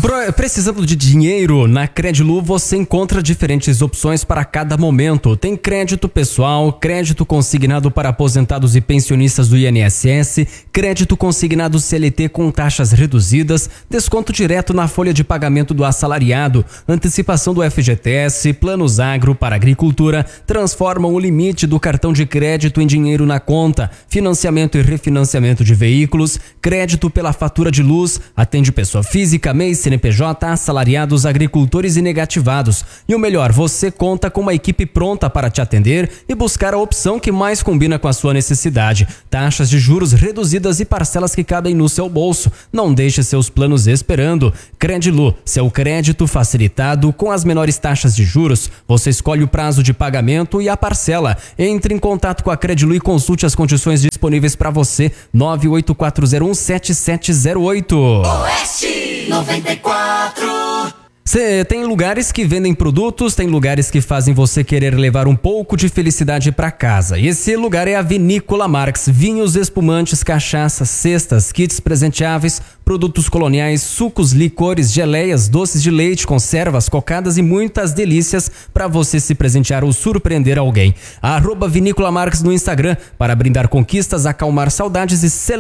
Precisando de dinheiro? Na Credilu você encontra diferentes opções para cada momento. Tem crédito pessoal, crédito consignado para aposentados e pensionistas do INSS, crédito consignado CLT com taxas reduzidas, desconto direto na folha de pagamento do assalariado, antecipação do FGTS, planos agro para agricultura, transformam o limite do cartão de crédito em dinheiro na conta, financiamento e refinanciamento de veículos, crédito pela fatura de luz, atende pessoa física, MEI, CNPJ, assalariados, agricultores e negativados. E o melhor, você conta com uma equipe pronta para te atender e buscar a opção que mais combina com a sua necessidade. Taxas de juros reduzidas e parcelas que cabem no seu bolso. Não deixe seus planos esperando. Credilu, seu crédito facilitado com as menores taxas de juros. Você escolhe o prazo de pagamento e a parcela. Entre em contato com a Credilu e consulte as condições disponíveis para você. 984017708. Oeste 94. Tem lugares que vendem produtos, tem lugares que fazem você querer levar um pouco de felicidade para casa. E esse lugar é a Vinícola Marx. Vinhos, espumantes, cachaças, cestas, kits presenteáveis, produtos coloniais, sucos, licores, geleias, doces de leite, conservas, cocadas e muitas delícias para você se presentear ou surpreender alguém. @Vinícola Marx no Instagram para brindar conquistas, acalmar saudades e celebrar